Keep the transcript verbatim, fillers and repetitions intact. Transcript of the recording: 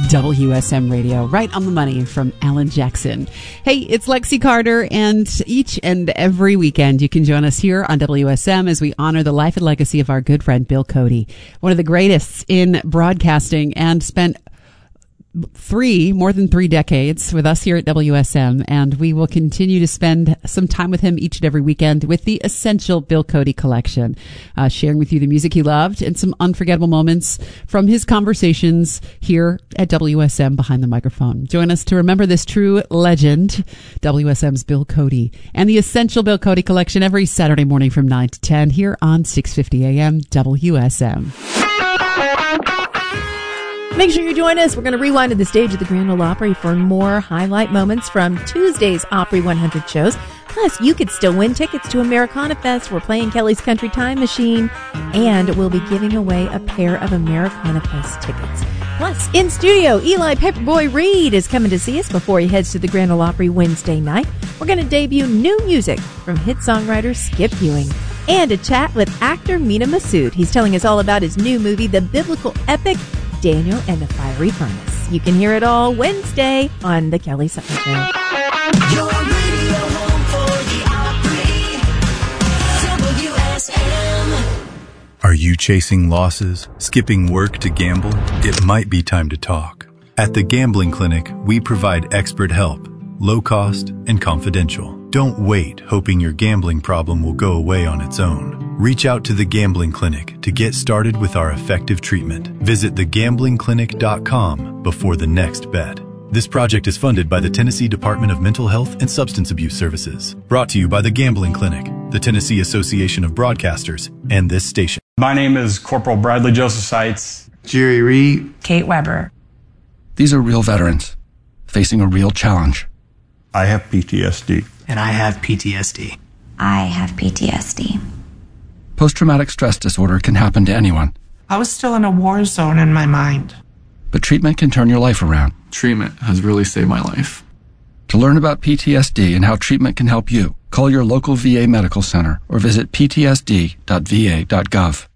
W S M Radio, right on the money from Alan Jackson. Hey, it's Lexi Carter, and each and every weekend you can join us here on W S M as we honor the life and legacy of our good friend Bill Cody, one of the greatest in broadcasting, and spent three, more than three decades with us here at W S M, and we will continue to spend some time with him each and every weekend with the Essential Bill Cody Collection, uh, sharing with you the music he loved and some unforgettable moments from his conversations here at W S M behind the microphone. Join us to remember this true legend, W S M's Bill Cody, and the Essential Bill Cody Collection every Saturday morning from nine to ten here on six fifty A M W S M. Make sure you join us. We're going to rewind to the stage of the Grand Ole Opry for more highlight moments from Tuesday's Opry one hundred shows. Plus, you could still win tickets to Americana Fest. We're playing Kelly's Country Time Machine, and we'll be giving away a pair of Americana Fest tickets. Plus, in studio, Eli Pepperboy Reed is coming to see us before he heads to the Grand Ole Opry Wednesday night. We're going to debut new music from hit songwriter Skip Ewing, and a chat with actor Mina Massoud. He's telling us all about his new movie, the biblical epic Daniel and the Fiery Furnace. You can hear it all Wednesday on The Kelly Sutton Show. Your radio home for the Opry, W S M. Are you chasing losses, skipping work to gamble? It might be time to talk. At the Gambling Clinic, we provide expert help, low cost and confidential. Don't wait hoping your gambling problem will go away on its own. Reach out to the Gambling Clinic to get started with our effective treatment. Visit the gambling clinic dot com before the next bet. This project is funded by the Tennessee Department of Mental Health and Substance Abuse Services. Brought to you by the Gambling Clinic, the Tennessee Association of Broadcasters, and this station. My name is Corporal Bradley Joseph Seitz. Jerry Reed. Kate Weber. These are real veterans facing a real challenge. I have P T S D. And I have P T S D. I have P T S D. Post-traumatic stress disorder can happen to anyone. I was still in a war zone in my mind. But treatment can turn your life around. Treatment has really saved my life. To learn about P T S D and how treatment can help you, call your local V A medical center or visit p t s d dot v a dot gov.